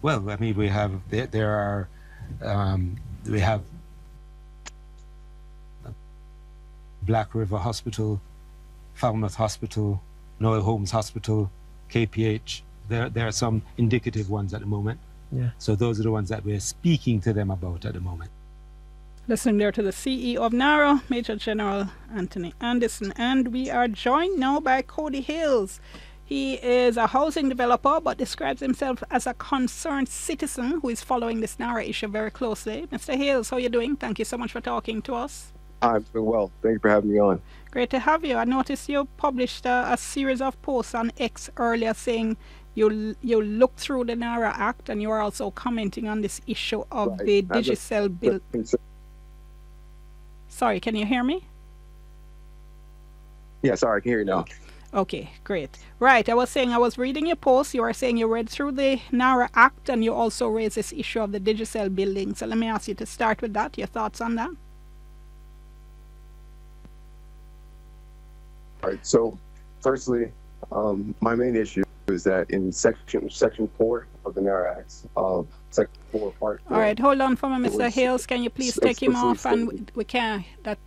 Well, I mean, we have Black River Hospital, Falmouth Hospital, Noel Holmes Hospital, KPH. There are some indicative ones at the moment. Yeah. So those are the ones that we're speaking to them about at the moment. Listening there to the CEO of NARA, Major General Anthony Anderson. And we are joined now by Cody Hales. He is a housing developer but describes himself as a concerned citizen who is following this NARA issue very closely. Mr. Hales, how are you doing? Thank you so much for talking to us. I'm doing well. Thank you for having me on. Great to have you. I noticed you published a series of posts on X earlier saying you looked through the NARA Act and you are also commenting on this issue of the Digicel bill. Sorry, can you hear me? Yeah, sorry, I can hear you now. Okay, great. Right, I was reading your post. You were saying you read through the NARA Act and you also raised this issue of the Digicel building. So let me ask you to start with that. Your thoughts on that? All right, so firstly, my main issue is that in section 4 of the NARA Act, section 4 part 4. All right, hold on for me, Mr. Hales. Can you please take him off? And we can,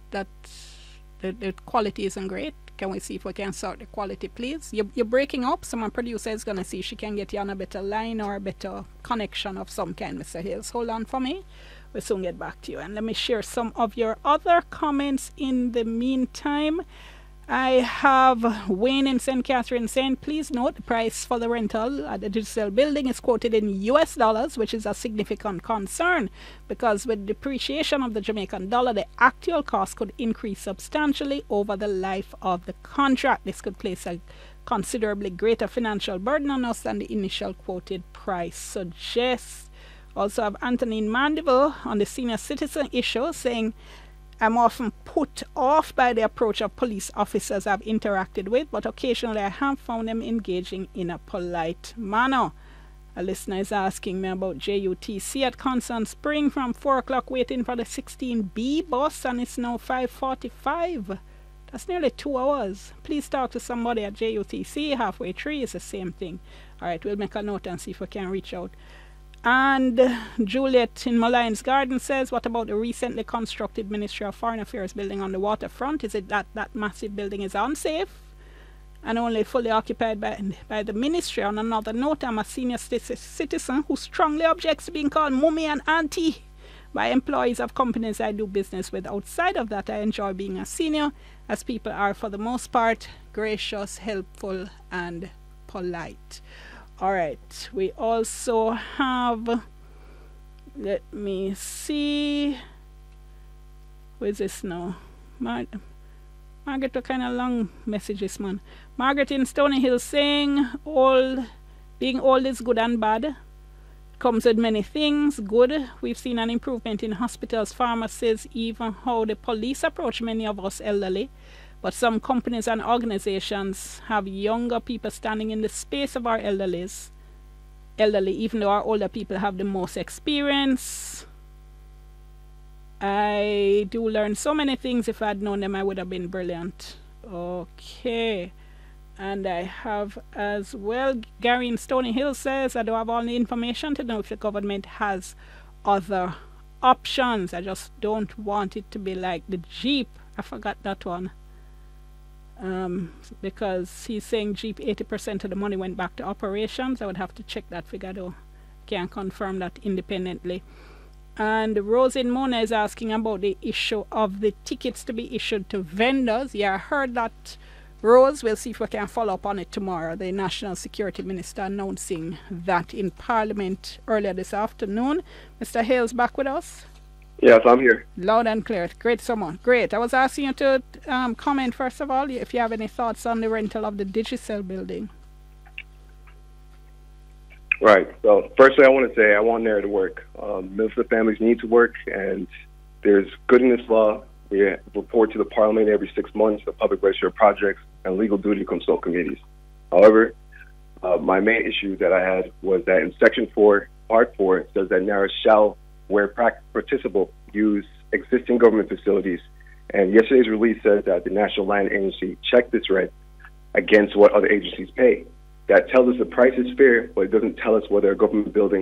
the quality isn't great. Can we see if we can sort the quality, please? You're breaking up. Someone producer is going to see if she can get you on a better line or a better connection of some kind, Mr. Hales. Hold on for me. We'll soon get back to you. And let me share some of your other comments in the meantime. I have Wayne in St. Catherine saying, please note the price for the rental at the Digicel building is quoted in US dollars, which is a significant concern because with depreciation of the Jamaican dollar, the actual cost could increase substantially over the life of the contract. This could place a considerably greater financial burden on us than the initial quoted price suggests. Also have Anthony Mandeville on the senior citizen issue saying, I'm often put off by the approach of police officers I've interacted with, but occasionally I have found them engaging in a polite manner. A listener is asking me about JUTC at Constant Spring from 4 o'clock waiting for the 16B bus, and it's now 5:45. That's nearly 2 hours. Please talk to somebody at JUTC. Halfway through is the same thing. All right, we'll make a note and see if we can reach out. And Juliet in Malines Garden says, what about the recently constructed Ministry of Foreign Affairs building on the waterfront? Is it that massive building is unsafe and only fully occupied by the ministry? On another note, I'm a senior citizen who strongly objects to being called mummy and auntie by employees of companies I do business with. Outside of that, I enjoy being a senior, as people are for the most part gracious, helpful, and polite. All right, we also have, let me see, who is this now? Margaret, what kind of long messages, man? Margaret in Stony Hill saying, being old is good and bad. Comes with many things. Good, we've seen an improvement in hospitals, pharmacies, even how the police approach many of us elderly. But some companies and organizations have younger people standing in the space of our elderly, even though our older people have the most experience. I do learn so many things. If I had known them, I would have been brilliant. Okay. And I have as well, Gary in Stony Hill says, I don't have all the information to know if the government has other options. I just don't want it to be like the Jeep. I forgot that one. Because he's saying Jeep 80% of the money went back to operations. I would have to check that figure though. Can't confirm that independently. And Rosin Mona is asking about the issue of the tickets to be issued to vendors. Yeah, I heard that, Rose. We'll see if we can follow up on it tomorrow. The National Security Minister announcing that in Parliament earlier this afternoon. Mr. Hales back with us? Yes, I'm here. Loud and clear. Great, someone. Great. I was asking you to comment, first of all, if you have any thoughts on the rental of the Digicel building. Right. So, firstly, I want to say I want NARA to work. Most of the families need to work, and there's good in this law. We report to the Parliament every 6 months, the public register of projects, and legal duty to consult committees. However, my main issue that I had was that in Section 4, Part 4, it says that NARA shall, where practicable, use existing government facilities. And yesterday's release says that the National Land Agency checked this rent against what other agencies pay. That tells us the price is fair, but it doesn't tell us whether a government building